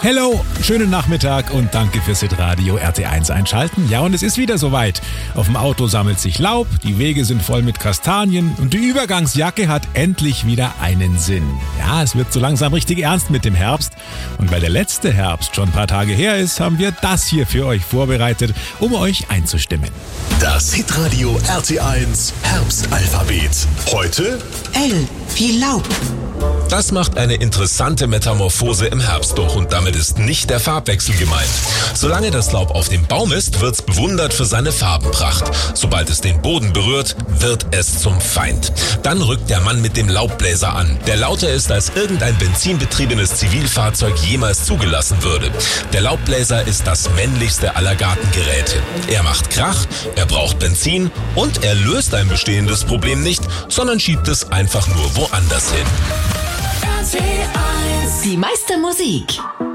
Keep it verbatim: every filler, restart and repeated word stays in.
Hello, schönen Nachmittag und danke fürs Hitradio R T eins einschalten. Ja, und es ist wieder soweit. Auf dem Auto sammelt sich Laub, die Wege sind voll mit Kastanien und die Übergangsjacke hat endlich wieder einen Sinn. Ja, es wird so langsam richtig ernst mit dem Herbst. Und weil der letzte Herbst schon ein paar Tage her ist, haben wir das hier für euch vorbereitet, um euch einzustimmen. Das Hitradio R T eins Herbstalphabet. Heute L wie Laub. Das macht eine interessante Metamorphose im Herbst durch und damit ist nicht der Farbwechsel gemeint. Solange das Laub auf dem Baum ist, wird's bewundert für seine Farbenpracht. Sobald es den Boden berührt, wird es zum Feind. Dann rückt der Mann mit dem Laubbläser an, der lauter ist, als irgendein benzinbetriebenes Zivilfahrzeug jemals zugelassen würde. Der Laubbläser ist das männlichste aller Gartengeräte. Er macht Krach, er braucht Benzin und er löst ein bestehendes Problem nicht, sondern schiebt es einfach nur woanders hin. Die meiste Musik